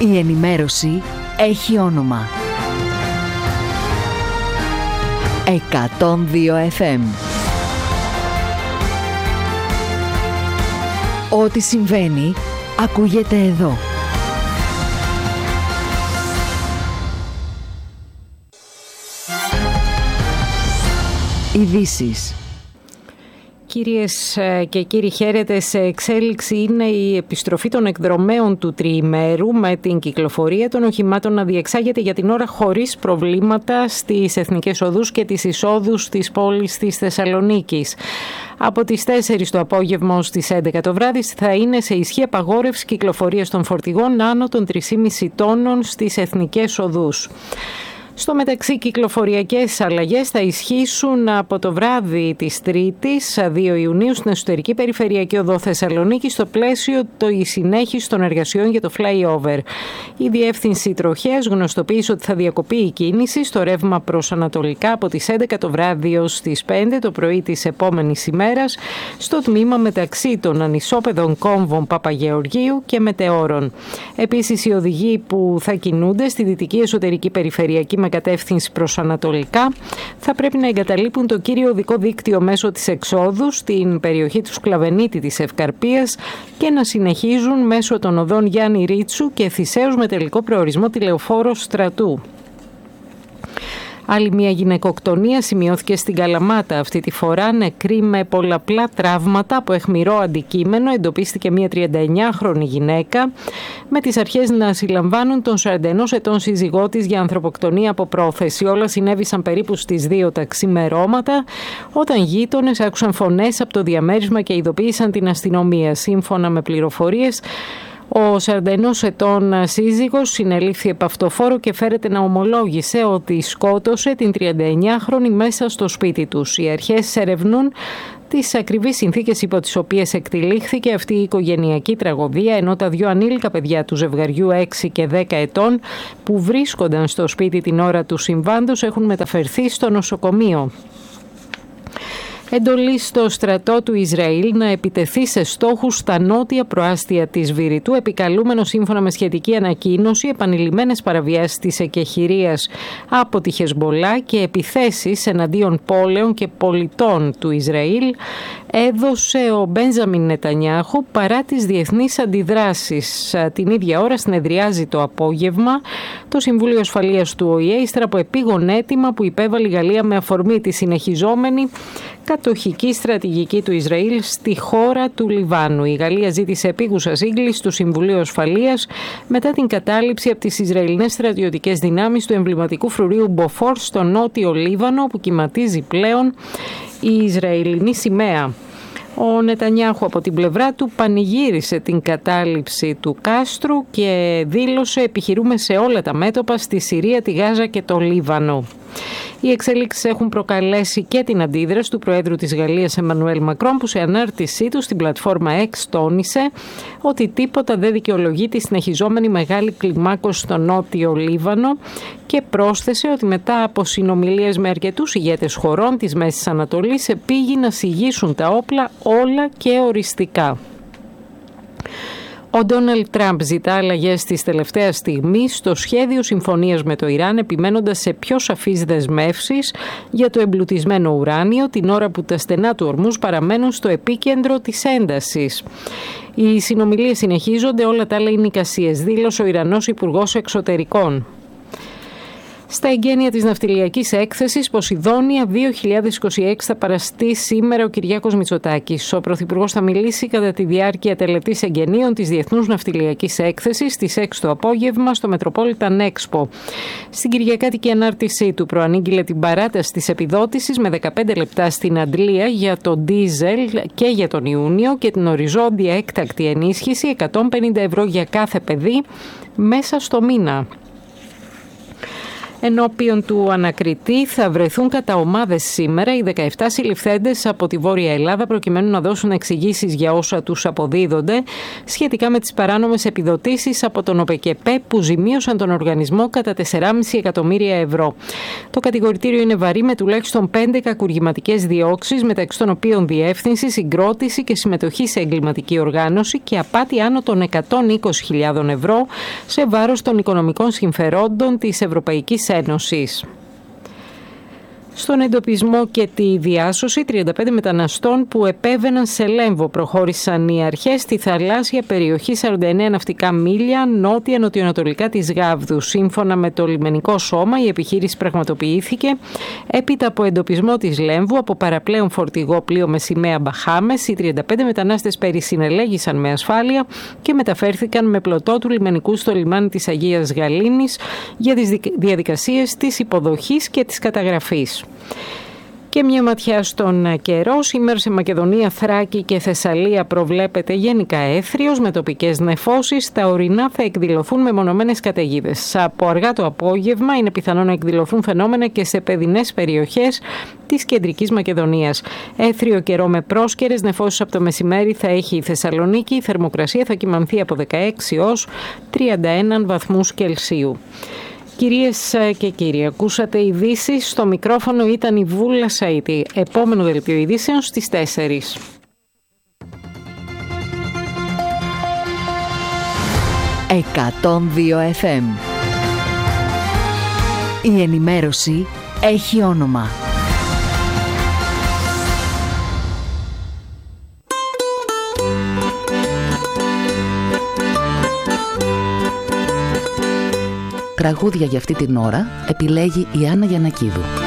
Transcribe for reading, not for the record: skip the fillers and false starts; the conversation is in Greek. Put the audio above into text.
Η ενημέρωση έχει όνομα. 102 FM. Ό,τι συμβαίνει, ακούγεται εδώ. Ειδήσεις. Κυρίες και κύριοι, χαίρετε. Σε εξέλιξη είναι η επιστροφή των εκδρομέων του τριημέρου, με την κυκλοφορία των οχημάτων να διεξάγεται για την ώρα χωρίς προβλήματα στις εθνικές οδούς και τις εισόδους της πόλης της Θεσσαλονίκης. Από τις 4 το απόγευμα ως τις 11 το βράδυ θα είναι σε ισχύ απαγόρευση κυκλοφορίας των φορτηγών άνω των 3,5 τόνων στις εθνικές οδούς. Στο μεταξύ, κυκλοφοριακές αλλαγές θα ισχύσουν από το βράδυ της Τρίτης, 2 Ιουνίου, στην εσωτερική περιφερειακή οδό Θεσσαλονίκη, στο πλαίσιο της συνέχισης των εργασιών για το flyover. Η Διεύθυνση Τροχέας γνωστοποίησε ότι θα διακοπεί η κίνηση στο ρεύμα προς ανατολικά από τις 11 το βράδυ ως τις 5 το πρωί της επόμενης ημέρας, στο τμήμα μεταξύ των ανισόπεδων κόμβων Παπαγεωργίου και Μετεώρων. Επίσης, οι οδηγοί που θα κινούνται στη δυτική εσωτερική περιφερειακή με κατεύθυνση προς ανατολικά θα πρέπει να εγκαταλείπουν το κύριο οδικό δίκτυο μέσω της εξόδου στην περιοχή του Σκλαβενίτη της Ευκαρπίας και να συνεχίζουν μέσω των οδών Γιάννη Ρίτσου και Θησέως με τελικό προορισμό τη Λεωφόρο Στρατού. Άλλη μια γυναικοκτονία σημειώθηκε στην Καλαμάτα. Αυτή τη φορά νεκρή με πολλαπλά τραύματα από αιχμηρό αντικείμενο. Εντοπίστηκε μια 39χρονη γυναίκα, με τις αρχές να συλλαμβάνουν τον 41 ετών σύζυγό της για ανθρωποκτονία από πρόθεση. Όλα συνέβησαν περίπου στις 2 τα ξημερώματα, όταν γείτονες άκουσαν φωνές από το διαμέρισμα και ειδοποίησαν την αστυνομία. Σύμφωνα με πληροφορίες, ο 41 ετών σύζυγος συνελήφθη επ' αυτοφόρο και φέρεται να ομολόγησε ότι σκότωσε την 39χρονη μέσα στο σπίτι τους. Οι αρχές ερευνούν τις ακριβείς συνθήκες υπό τις οποίες εκτυλίχθηκε αυτή η οικογενειακή τραγωδία, ενώ τα 2 ανήλικα παιδιά του ζευγαριού 6 και 10 ετών που βρίσκονταν στο σπίτι την ώρα του συμβάντος έχουν μεταφερθεί στο νοσοκομείο. Εντολή στο στρατό του Ισραήλ να επιτεθεί σε στόχους στα νότια προάστια της Βηρητού, επικαλούμενο σύμφωνα με σχετική ανακοίνωση επανειλημμένες παραβιάσεις της εκεχηρίας από τη Χεσμολά και επιθέσεις εναντίον πόλεων και πολιτών του Ισραήλ, έδωσε ο Μπένζαμιν Νετανιάχου παρά τις διεθνείς αντιδράσεις. Την ίδια ώρα συνεδριάζει το απόγευμα το Συμβούλιο Ασφαλείας του ΟΗΕ, ύστερα από επίγον αίτημα που υπέβαλε η Γαλλία με αφορμή τη συνεχιζόμενη κατοχική στρατηγική του Ισραήλ στη χώρα του Λιβάνου. Η Γαλλία ζήτησε επίγουσα σύγκληση του Συμβουλίου Ασφαλείας μετά την κατάληψη από τις Ισραηλινές στρατιωτικές δυνάμεις του εμβληματικού φρουρίου Μποφόρ στο νότιο Λίβανο, που κυματίζει πλέον η Ισραηλινή σημαία. Ο Νετανιάχου από την πλευρά του πανηγύρισε την κατάληψη του κάστρου και δήλωσε «Επιχειρούμε σε όλα τα μέτωπα στη Συρία, τη Γάζα και το Λίβανο». Οι εξελίξεις έχουν προκαλέσει και την αντίδραση του Προέδρου της Γαλλίας Εμμανουέλ Μακρόν, που σε ανάρτησή του στην πλατφόρμα X τόνισε ότι τίποτα δεν δικαιολογεί τη συνεχιζόμενη μεγάλη κλιμάκωση στο νότιο Λίβανο και πρόσθεσε ότι μετά από συνομιλίες με αρκετούς ηγέτες χωρών της Μέσης Ανατολής επήγει να σιγήσουν τα όπλα όλα και οριστικά. Ο Ντόναλντ Τραμπ ζητά αλλαγές της τελευταίας στιγμής στο σχέδιο συμφωνίας με το Ιράν, επιμένοντας σε πιο σαφείς δεσμεύσεις για το εμπλουτισμένο ουράνιο, την ώρα που τα στενά του Ορμούζ παραμένουν στο επίκεντρο της έντασης. Οι συνομιλίες συνεχίζονται, όλα τα άλλα είναι εικασίες, δήλωσε ο Ιρανός Υπουργός Εξωτερικών. Στα εγγένεια της ναυτιλιακής έκθεσης Ποσειδόνια 2026 θα παραστεί σήμερα ο Κυριάκος Μητσοτάκης. Ο Πρωθυπουργός θα μιλήσει κατά τη διάρκεια τελετής εγγενείων της Διεθνούς Ναυτιλιακής Έκθεσης στις 6 το απόγευμα στο Metropolitan Expo. Στην κυριακάτικη ανάρτησή του προανήγγειλε την παράταση της επιδότησης με 15 λεπτά στην αντλία για το ντίζελ και για τον Ιούνιο και την οριζόντια έκτακτη ενίσχυση 150 ευρώ για κάθε παιδί μέσα στο μήνα. Ενώπιον του ανακριτή θα βρεθούν κατά ομάδες σήμερα οι 17 συλληφθέντες από τη Βόρεια Ελλάδα προκειμένου να δώσουν εξηγήσεις για όσα τους αποδίδονται σχετικά με τις παράνομες επιδοτήσεις από τον ΟΠΕΚΕΠΕ που ζημίωσαν τον οργανισμό κατά 4,5 εκατομμύρια ευρώ. Το κατηγορητήριο είναι βαρύ με τουλάχιστον 5 κακουργηματικές διώξεις, μεταξύ των οποίων διεύθυνση, συγκρότηση και συμμετοχή σε εγκληματική οργάνωση και απάτη άνω των 120.000 ευρώ σε βάρος των οικονομικών συμφερόντων της Ευρωπαϊκής Ένωσης. Στον εντοπισμό και τη διάσωση 35 μεταναστών που επέβαιναν σε Λέμβο προχώρησαν οι αρχές στη θαλάσσια περιοχή 49 ναυτικά μίλια νότια-νοτιοανατολικά της Γάβδου. Σύμφωνα με το λιμενικό σώμα, η επιχείρηση πραγματοποιήθηκε έπειτα από εντοπισμό της Λέμβου από παραπλέον φορτηγό πλοίο με σημαία Μπαχάμες. Οι 35 μετανάστες περισυνελέγησαν με ασφάλεια και μεταφέρθηκαν με πλωτό του λιμενικού στο λιμάνι της Αγίας Γαλήνης για τις διαδικασίες της υποδοχής και της καταγραφής. Και μια ματιά στον καιρό. Σήμερα σε Μακεδονία, Θράκη και Θεσσαλία προβλέπεται γενικά έθριος με τοπικές νεφώσεις. Τα ορεινά θα εκδηλωθούν με μονομένες καταιγίδες. Από αργά το απόγευμα είναι πιθανό να εκδηλωθούν φαινόμενα και σε παιδινές περιοχές της κεντρικής Μακεδονίας. Έθριο καιρό με πρόσκαιρες νεφώσεις από το μεσημέρι θα έχει η Θεσσαλονίκη. Η θερμοκρασία θα κυμανθεί από 16 ως 31 βαθμούς Κελσίου. Κυρίες και κύριοι, ακούσατε ειδήσεις. Στο μικρόφωνο ήταν η Βούλα Σαΐτη. Επόμενο δελτίο ειδήσεων στις 4. 102 FM. Η ενημέρωση έχει όνομα. Τραγούδια για αυτή την ώρα επιλέγει η Άννα Γιαννακίδου.